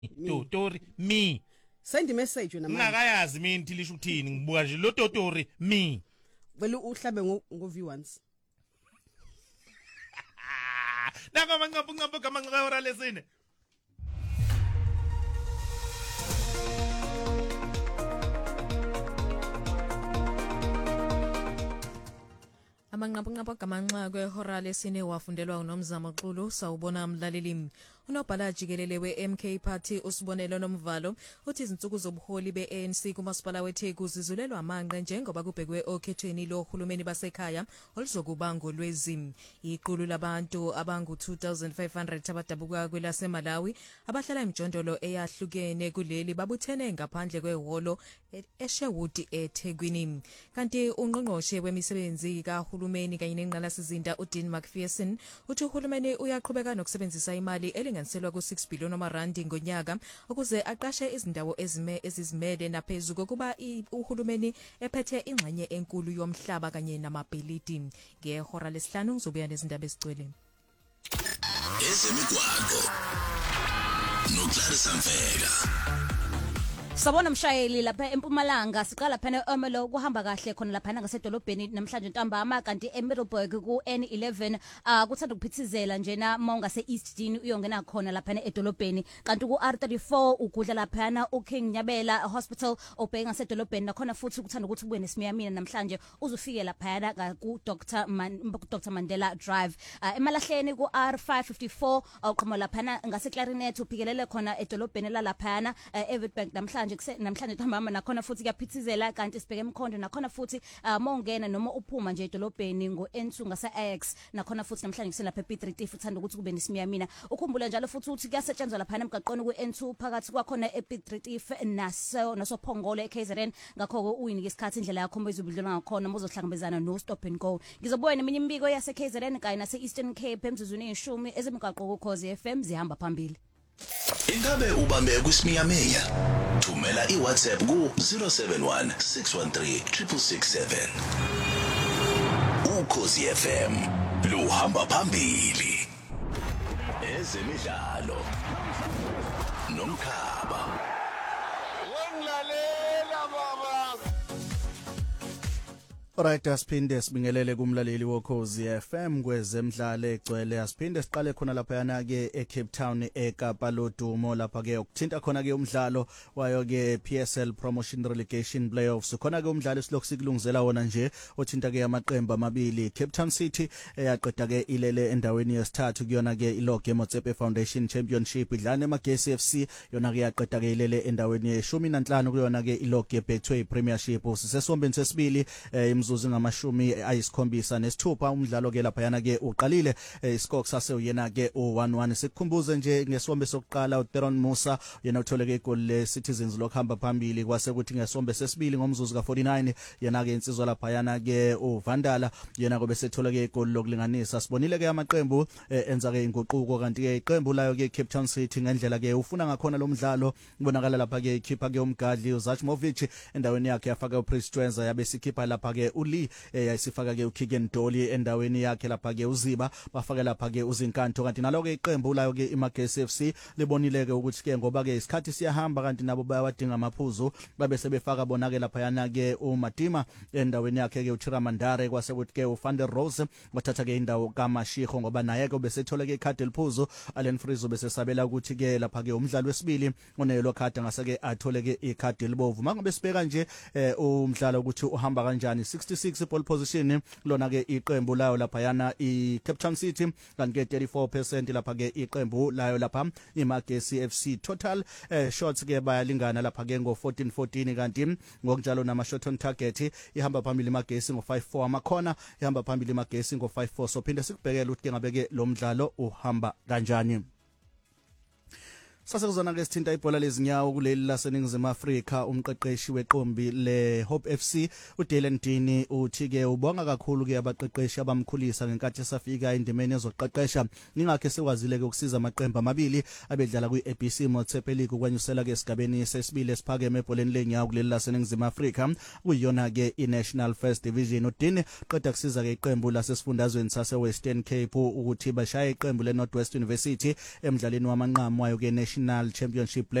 Totori me. Send a message wena manje. Ngakayazi mina ithi lisho ukuthini ngibuka nje lo Totori me. Vele uhlabe ngo viewers. Naka mangapho gama ngahora lesine. Amanqaphanqapha gamanxa kwehora lesine wafundelwa uNomzamo Xulu sawubona umlaleli. Unobhala jikelele we-MK Party usibonelo nomvalo uthi izinsuku zobuholi be-ANC kumasipala weTheku zizulelwa amanqe njengoba kubhekwe okhethweni lohulumeni basekhaya oluzokuba ngolwezi. Iqulu labantu abangu 2500 abadabuka kwelaseMalawi abahlala emjondolo eyahlukene kuleli babuthene ngaphandle kwehholo eSherwood eThekwini. Kanti ungqongqoshe wemisebenzi kahulumeni kanye nenqalasizinda uDean McPherson uthi uhulumeni uyaqhubeka nokusebenzisa imali elinganiselwa ku6 billion randi ngonyaka ukuze aqashe izindawo ezizimele naphezulu kokuba uhulumeni ephethe ingxenye enkulu yomhlaba kanye namabhilidi. Ngehora lesihlanu uzobuya nezindaba ezigcwele. Ezemigwaqo noKlarissa Mfeka. Sabona mshayeli lapha eMpumalanga siqala phana eMelo kuhamba kahle khona lapha ngasedolobheni namhlanje ntambama kanti eMiddleburg ku N11 kuthanda ukuphithizela njena mawungase East Dean uyongena khona lapha edolobheni kanti ku R34 ukudla lapha uKing Nyabela Hospital obheka ngasedolobheni nakhona futhi kuthanda ukuthi kubuye nesimiyamina namhlanje uzufike lapha ku Dr Mandela Drive emalahleni ku R554 uqhamo lapha ngase Clarinet uphikelele khona edolobheni lapha Everbank namhlanje ntambama nakhona futhi kuyaphithizela kanti sibheke emkhondo nakhona futhi mawungena noma uphuma nje edolobheni ngo N2 ngase AX nakhona futhi namhlanje kuselapha P3 uthanda ukuthi kube nesimiyamina ukhumbula njalo futhi ukuthi kuyasetshenzwa lapha emgaqweni ku N2 phakathi kwakhona eP3 nasophongolo eKZN ngakho uyinike isikhathi indlela yakho mezubudlula ngakhona mozohlangabezana no stop and go. Ngizobuya neminye imbiko yase KZN kanye nase Eastern Cape emzuzweni eshumi ezemigaqo ku Khosi FM zihamba phambili. Ingabe ubambe kusimiyamiya? Thumela iWhatsApp ku 071 613 667. Ukhosi FM luhamba phambili. Ezemidlalo nomkhaba. Wenglalela baba. Alright, asiphinde sibingelele kumlaleli wokhozi FM kwezemidlalo egcwele. Asiphinde siqale khona lapha yana ke eCape Town eKapa lodumo lapha ke ukuthinta khona ke umdlalo wayo ke PSL Promotion Relegation Playoffs. Khona ke umdlalo esilokhu sikulungizela wona nje othinta ke amaqembu amabili. Cape Town City yaqeda ke ilele endaweni yesithathu kuyona ke iLoge Motsepe Foundation Championship idlane eMagesi FC yona ke yaqeda ke ilele endaweni ye15 kuyona ke iLoge Betway Premiership. Sisesombeni sesibili imzuzu ngamashumi ayisikhombisa nesithupha umdlalo ke lapha yana ke uqalile iskok sase uyena ke u1-1 sikukhumbuze nje ngesombe sokuqala uTeron Musa yena utholeke igol leCitizens lokuhamba phambili kwase kuthi ngesombe sesibili ngomzuzu ka49 yena ke insizwa lapha yana ke uVandala yena kobe setholeke igol lokulinganisa. Sibonile ke amaqembu enza ke inguquko kanti ke iqembu layo ke Cape Town City ngendlela ke ufuna ngakhona lo mdlalo ubonakala lapha ke ikhipha ke umgadli uZachmovic endaweni yakhe yafaka uPristwenza yabe sikhipha lapha ke uLee yayisifaka ke uKigen Dolly endaweni yakhe lapha ke uZiba bafaka lapha ke uZinkanto kanti nalo ke iqembu layo ke iMagesi FC libonile ke ukuthi ke ngoba ke isikhathi siyahamba kanti nabo bayawadinga amaphuzu babe sebefaka bona ke lapha yana ke uMatima endaweni yakhe ke uThiramandare kwase kuthi ke uVan der Rose wathatha ke indawo kaMashiko ngoba naye ke besethola ke ikhadi eliphuzu Allen Frizo bese sabela ukuthi ke lapha ke umdlalo wesibili onelo khadi ngase ke athole ke ikhadi elibovu mangabe sibeka nje umdlalo ukuthi uhamba kanjani 66 pole position lona ke iqembu layo lapha yana iCape Town City kanti ke 34% lapha ke iqembu layo lapha iMagesi FC total shots ke bayalingana lapha ke ngo14 kanti ngokunjalo nama shot on target ihamba phambili iMagesi ngo54 amakhona ihamba phambili iMagesi ngo54 so phinde sikubhekela ukuthi ke ngabe ke lo mdlalo uhamba kanjani. Sasekuzona ke sithinta ibhola lezinyawo kuleli laseNingizimu Afrika umqeqeshi weqombi leHope FC uDylan Dini uthi ke ubonga kakhulu ke abaqeqeshi abamkhulisa ngenkathi esafika indimeni ezoqeqesha ingakho sekwazile ke ukusiza amaqembu amabili abedlala kwiABC Motsepe League kwanyusela ke esigabeni sesibili esiphakeme ebholeni lenyawo kuleli laseNingizimu Afrika kuyona ke iNational First Division. uDini qeda kusiza ke iqembu lasesifundazweni saseWestern Cape ukuthi bashaye iqembu leNorthwest University emdlalweni wamanqamu wayo ke National National Championship